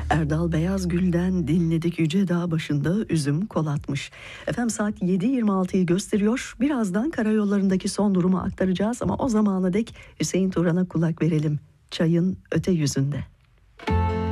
Erdal Beyazgül'den dinledik, Yüce Dağ başında üzüm kolatmış. Efendim saat 7.26'yı gösteriyor. Birazdan karayollarındaki son durumu aktaracağız ama o zamana dek Hüseyin Turan'a kulak verelim. Çayın öte yüzünde.